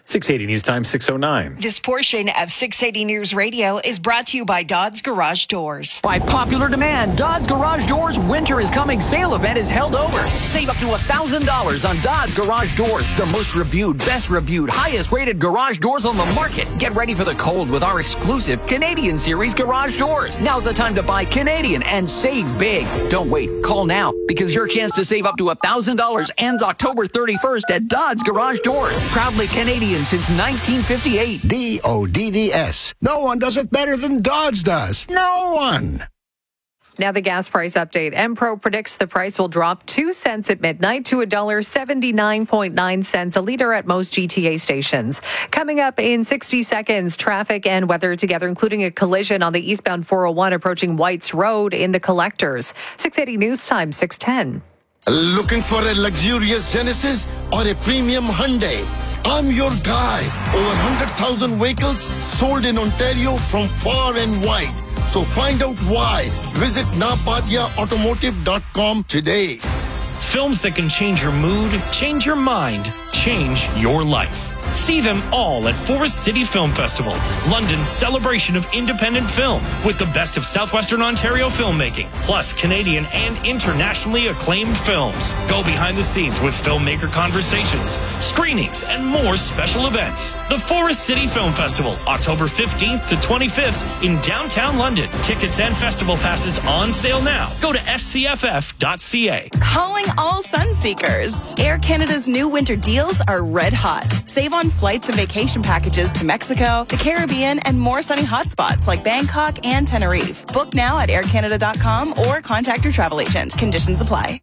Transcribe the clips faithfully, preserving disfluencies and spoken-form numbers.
six eighty News Time, six oh nine. This portion of six eighty News Radio is brought to you by Dodds Garage Doors. By popular demand, Dodds Garage Doors Winter is Coming sale event is held over. Save up to one thousand dollars on Dodds Garage Doors, the most reviewed, best reviewed, highest rated garage doors on the market. Get ready for the cold with our exclusive Canadian Series garage doors. Now's the time to buy Canadian and save big. Don't wait. Call now because your chance to save up to one thousand dollars ends October thirty-first at Dodds Garage Doors. Proudly Canadian since nineteen fifty-eight. D O D D S. No one does it better than Dodds does. No one. Now the gas price update. Enpro predicts the price will drop two cents at midnight to one dollar seventy-nine point nine cents a liter at most G T A stations. Coming up in sixty seconds, traffic and weather together, including a collision on the eastbound four oh one approaching White's Road in the Collectors. six eighty News Time, six ten. Looking for a luxurious Genesis or a premium Hyundai? I'm your guy. Over one hundred thousand vehicles sold in Ontario from far and wide. So find out why. Visit napatia automotive dot com today. Films that can change your mood, change your mind, change your life. See them all at Forest City Film Festival, London's celebration of independent film, with the best of Southwestern Ontario filmmaking, plus Canadian and internationally acclaimed films. Go behind the scenes with filmmaker conversations, screenings, and more special events. The Forest City Film Festival, October fifteenth to twenty-fifth in downtown London. Tickets and festival passes on sale now. Go to f c f f dot c a. Calling all sun seekers. Air Canada's new winter deals are red hot. Save on flights and vacation packages to Mexico, the Caribbean, and more sunny hotspots like Bangkok and Tenerife. Book now at air canada dot com or contact your travel agent. Conditions apply.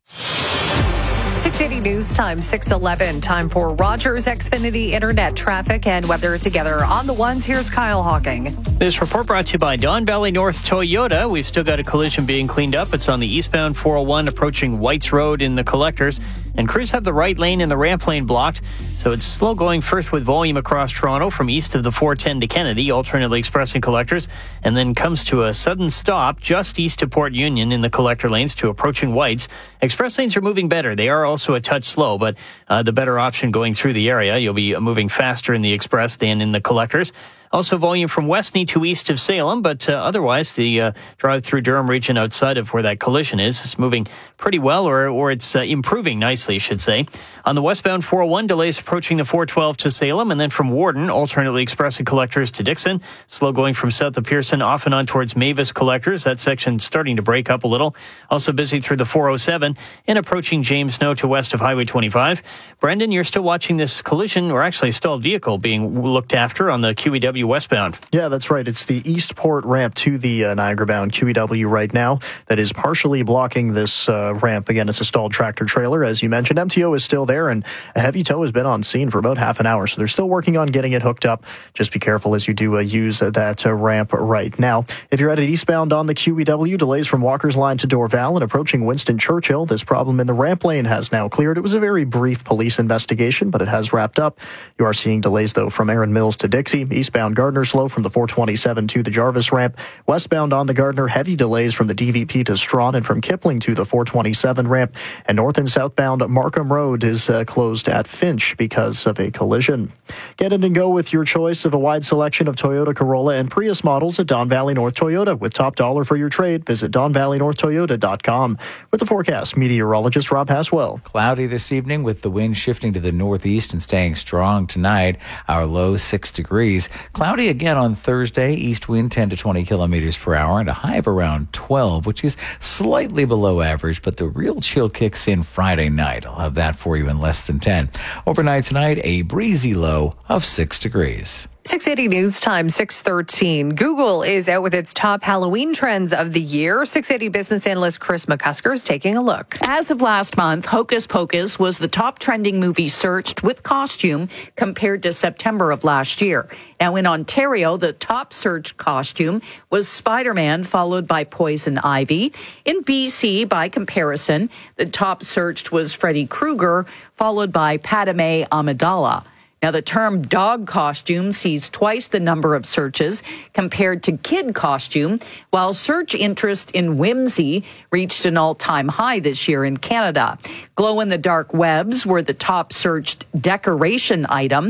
six eighty News Time, six eleven. Time for Rogers Xfinity Internet traffic and weather together. On the ones, here's Kyle Hawking. This report brought to you by Don Valley North Toyota. We've still got a collision being cleaned up. It's on the eastbound four oh one approaching White's Road in the Collectors. And crews have the right lane and the ramp lane blocked. So it's slow going first with volume across Toronto from east of the four ten to Kennedy, alternately express and Collectors, and then comes to a sudden stop just east of Port Union in the Collector lanes to approaching White's. Express lanes are moving better. They are also a touch slow, but uh, the better option going through the area. You'll be moving faster in the Express than in the Collectors. Also volume from Westney to east of Salem, but uh, otherwise the uh, drive through Durham region outside of where that collision is is moving pretty well, or or it's uh, improving nicely, I should say. On the westbound four oh one, delays approaching the four twelve to Salem, and then from Warden, alternately express and Collectors to Dixon. Slow going from south of Pearson, off and on towards Mavis Collectors. That section starting to break up a little. Also busy through the four oh seven and approaching James Snow to west of Highway twenty-five. Brendan, you're still watching this collision, or actually a stalled vehicle being looked after on the Q E W westbound. Yeah, that's right. It's the Eastport ramp to the uh, Niagara-bound Q E W right now that is partially blocking this uh, ramp. Again, it's a stalled tractor trailer. As you mentioned, M T O is still there, and a heavy tow has been on scene for about half an hour. So they're still working on getting it hooked up. Just be careful as you do uh, use uh, that uh, ramp right now. If you're headed eastbound on the Q E W, delays from Walker's Line to Dorval and approaching Winston Churchill. This problem in the ramp lane has now cleared. It was a very brief police investigation, but it has wrapped up. You are seeing delays, though, from Erin Mills to Dixie. Eastbound Gardner slow from the four twenty-seven to the Jarvis ramp. Westbound on the Gardner, heavy delays from the D V P to Strawn and from Kipling to the four twenty-seven ramp. And north and southbound Markham Road is uh, closed at Finch because of a collision. Get in and go with your choice of a wide selection of Toyota Corolla and Prius models at Don Valley North Toyota. With top dollar for your trade, visit don valley north toyota dot com. With the forecast, meteorologist Rob Haswell. Cloudy this evening with the wind shifting to the northeast and staying strong tonight. Our low six degrees. Cloudy again on Thursday. East wind ten to twenty kilometers per hour and a high of around twelve, which is slightly below average, but the real chill kicks in Friday night. I'll have that for you in less than ten. Overnight tonight, a breezy low of six degrees. six eighty News Time, six thirteen. Google is out with its top Halloween trends of the year. six eighty business analyst Chris McCusker is taking a look. As of last month, Hocus Pocus was the top trending movie searched with costume compared to September of last year. Now in Ontario, the top searched costume was Spider-Man, followed by Poison Ivy. In B C, by comparison, the top searched was Freddy Krueger, followed by Padme Amidala. Now, the term dog costume sees twice the number of searches compared to kid costume, while search interest in whimsy reached an all-time high this year in Canada. Glow-in-the-dark webs were the top searched decoration item.